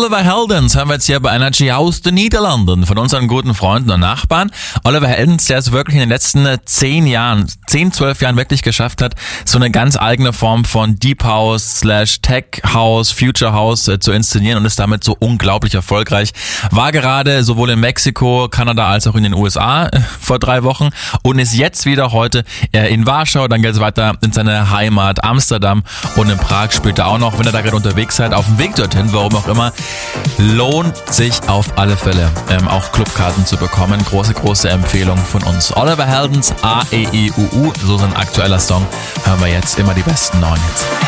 Oliver Heldens hören wir jetzt hier bei Energy aus den Niederlanden von unseren guten Freunden und Nachbarn. Oliver Heldens, der es wirklich in den letzten 12 Jahren wirklich geschafft hat, so eine ganz eigene Form von Deep House / Tech House, Future House zu inszenieren und ist damit so unglaublich erfolgreich. War gerade sowohl in Mexiko, Kanada als auch in den USA vor 3 Wochen und ist jetzt wieder heute in Warschau. Dann geht es weiter in seine Heimat Amsterdam und in Prag spielt er auch noch. Wenn ihr da gerade unterwegs seid, auf dem Weg dorthin, warum auch immer, lohnt sich auf alle Fälle auch Clubkarten zu bekommen. Große Empfehlung von uns. Oliver Heldens, AEIUU, so sein aktueller Song. Hören wir jetzt immer die besten neuen Hits.